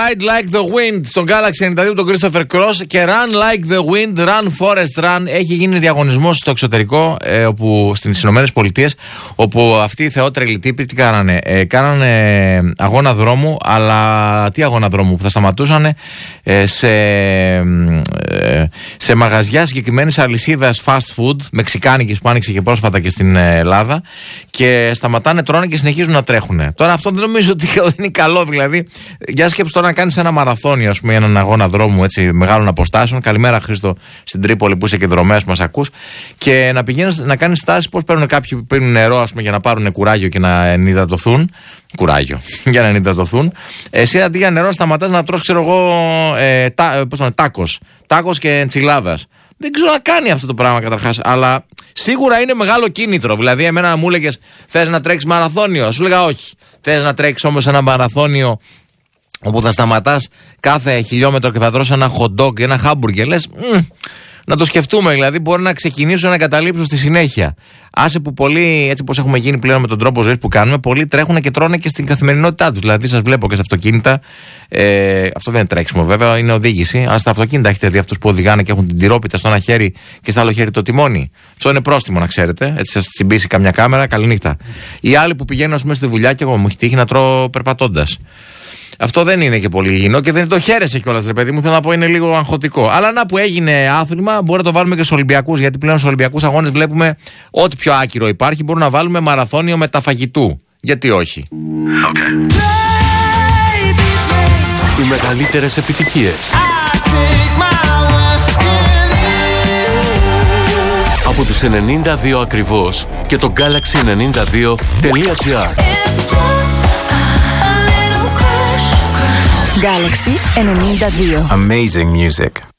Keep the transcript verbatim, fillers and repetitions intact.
Ride Like the Wind στον Galaxy ενενήντα δύο, τον Christopher Cross, και Run Like the Wind, Run Forest Run. Έχει γίνει διαγωνισμός στο εξωτερικό, ε, όπου, στις Ηνωμένες Πολιτείες, όπου αυτοί οι θεότρελοι τύποι τι κάνανε. Ε, κάνανε αγώνα δρόμου, αλλά τι αγώνα δρόμου, που θα σταματούσαν ε, σε, ε, σε μαγαζιά συγκεκριμένης αλυσίδας fast food, μεξικάνικης, που άνοιξε και πρόσφατα και στην Ελλάδα, και σταματάνε, τρώνε και συνεχίζουν να τρέχουν. Τώρα αυτό δεν νομίζω ότι είναι καλό, δηλαδή. Για σκέψου τώρα να κάνεις ένα μαραθώνιο, ας πούμε, έναν αγώνα δρόμου έτσι, μεγάλων αποστάσεων. Καλημέρα, Χρήστο, στην Τρίπολη που είσαι και δρομέας που μας ακούς. Και να πηγαίνεις να κάνεις στάσεις, πώς παίρνουν κάποιοι που πίνουν νερό, ας πούμε, για να πάρουν κουράγιο και να ενυδατωθούν. Κουράγιο, για να ενυδατωθούν. Εσύ αντί για νερό σταματάς να τρως, ξέρω εγώ, ε, τά, πώς είναι, τάκος. Τάκος και εντσιλάδας. Δεν ξέρω να κάνει αυτό το πράγμα καταρχάς, αλλά σίγουρα είναι μεγάλο κίνητρο. Δηλαδή, εμένα μου έλεγες, θες να τρέξεις μαραθώνιο? Σου έλεγα όχι. Θες να τρέξεις όμως ένα μαραθώνιο όπου θα σταματάς κάθε χιλιόμετρο και θα τρως ένα hot dog και ένα hamburger? Λες, μ, να το σκεφτούμε, δηλαδή μπορεί να ξεκινήσω να καταλήψω στη συνέχεια. Άσε που πολλοί, έτσι πως έχουμε γίνει πλέον με τον τρόπο ζωής που κάνουμε, πολλοί τρέχουν και τρώνε και στην καθημερινότητά τους. Δηλαδή, σας βλέπω και στα αυτοκίνητα. Ε, αυτό δεν είναι τρέξιμο, βέβαια, είναι οδήγηση. Αλλά στα αυτοκίνητα έχετε δει αυτούς που οδηγάνε και έχουν την τυρόπιτα στο ένα χέρι και στο άλλο χέρι το τιμόνι. Αυτό είναι πρόστιμο, να ξέρετε. Έτσι, σας τσιμπήσει καμιά κάμερα, καληνύχτα. Οι άλλοι που πηγαίνουν, ας πούμε, στη δουλειά, και εγώ μου έχει τύχει να τρώω περπατώντας. Αυτό δεν είναι και πολύ υγιεινό και δεν το χαίρεσαι κιόλας, ρε παιδί μου. Θέλω να πω, είναι λίγο αγχωτικό. Αλλά να που έγινε άθλημα, μπορεί να το βάλουμε και στους Ολυμπιακούς. Γιατί πλέον στους Ολυμπιακούς αγώνες βλέπουμε ό,τι πιο άκυρο υπάρχει. Μπορούμε να βάλουμε μαραθώνιο μεταφαγητού. Γιατί όχι. Okay. Οι μεγαλύτερες επιτυχίες. Από τους ενενήντα δύο ακριβώς και το Galaxy ενενήντα δύο τελεία τζι άρ. Galaxy ενενήντα δύο. Amazing music.